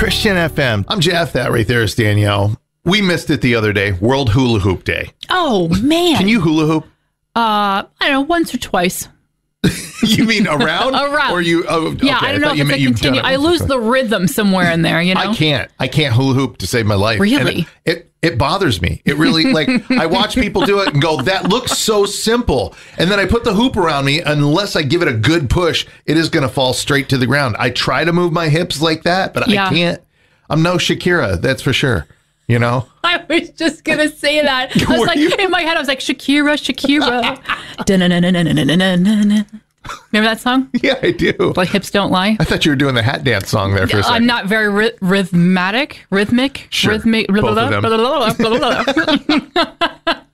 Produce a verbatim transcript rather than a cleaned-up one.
Christian F M. I'm Jeff. That right there is Danielle. We missed it the other day. World Hula Hoop Day. Oh, man. Can you hula hoop? Uh, I don't know, once or twice. You mean around? Around. Or you? Oh, okay. Yeah, I don't know I if it's a you've done continue. it I lose once. the rhythm somewhere in there, you know? I can't. I can't hula hoop to save my life. Really? And it, it it bothers me. It really, like, I watch people do it and go, that looks so simple. And then I put the hoop around me. Unless I give it a good push, it is going to fall straight to the ground. I try to move my hips like that, but Yeah. I can't. I'm no Shakira, that's for sure. You know? I was just going to say that. I was Were like, you? in my head, I was like, Shakira, Shakira. Dun-dun-dun-dun-dun-dun-dun-dun. Remember that song? Yeah, I do. Like Hips Don't Lie? I thought you were doing the hat dance song there for a second. I'm not very ry- rhythmic. Rhythmic? Sure. Rhythmic. Both of them.